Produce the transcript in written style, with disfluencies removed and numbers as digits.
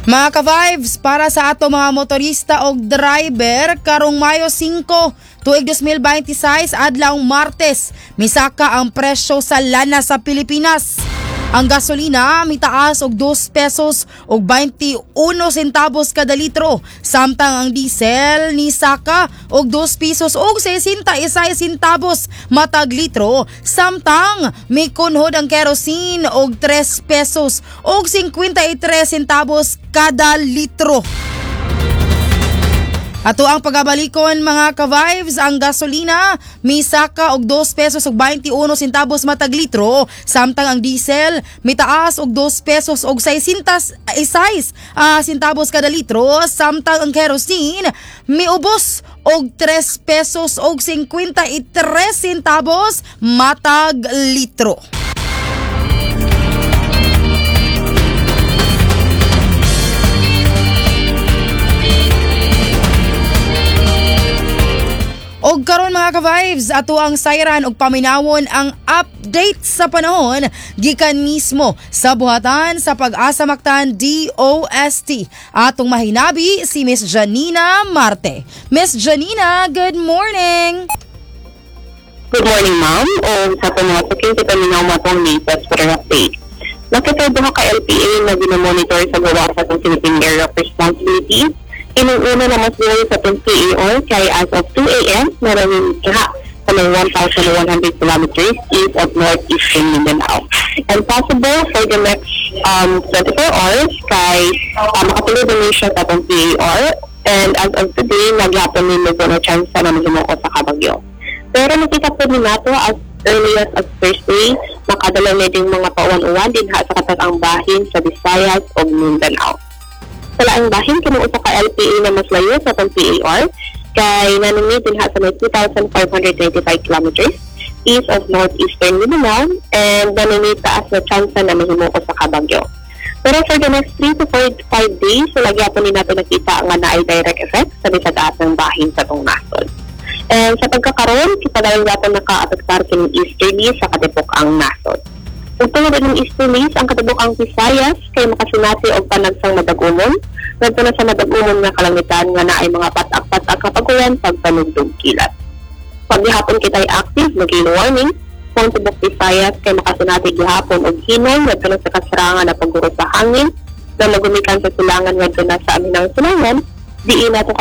Mga ka-vibes, para sa ato mga motorista o driver, karong Mayo 5, tuig 2026, adlaw Martes, misaka ang presyo sa lana sa Pilipinas. Ang gasolina mitaas og 2 pesos og 21 centavos kada litro, samtang ang diesel ni saka og 2 pesos og 61 centavos matag litro, samtang may kunhod ang kerosene og 3 pesos og 53 centavos kada litro. Ato ang pagabalikon mga ka-vibes, ang gasolina misaka og 2 pesos og 21 centavos matag litro, samtang ang diesel mitaas og 2 pesos og 66 centavos kada litro, samtang ang kerosene miubos og 3 pesos og 53 centavos matag litro. Og karon mga ka-vibes, ato ang sayran og paminawon ang update sa panahon gikan mismo sa buhatan sa Pag-asa Mactan DOST. Atong mahinabi si Miss Janina Marte. Miss Janina, good morning! Good morning, ma'am. O sa pamasukin sa paminaw mo itong latest for update. Nakitado ka LPA na binomonitor sa gawa sa Philippine Area of Responsibility. Inuna na mas buhay sa PAO kay as of 2 a.m. maraming kaha sa mga 1,100 kilometers east of northeastern Mindanao. And possible for the next 24 hours kay makatulog din siya sa PAO. And as of today, nagyapon ni Luzon na chance na mahimuko sa Kabagyo. Pero nakita po ni nato as early as Thursday, makadala na din mga pauwan-uwan din sa katatang bahin sa Visayas o Mindanao. Sa laang bahin, kinuusa ka LPA na mas layo sa PAR, kay nanunod din sa may 2,595 kilometers east of northeastern Mindanao, and nanunod taas na chance na mahimuko sa Kabagyo. Pero for the next 3 to 5 days, nagyapon din natin nakita nga na ay direct effect sa bisa taas ng bahin sa itong nasod. And sa pagkakaroon, kita dahil natin naka-apektar kining easterly sa katipok ang nasod. Kung tulad ng easterlies, ang katibok ang Visayas kay makasinati o panagsang madagumon. Nagto na sa madagumon nga kalangitan nga na ay mga patak-patak kapagulan pagpanugdog kilat. Pag gihapon kita ay active, nag-gale warning. Kung tibok Visayas kay makasinati gihapon o hinol, nagto na sa kasarangan na pagguro sa hangin, na magumikan sa silangan nagto na sa aminang silangan, diin nato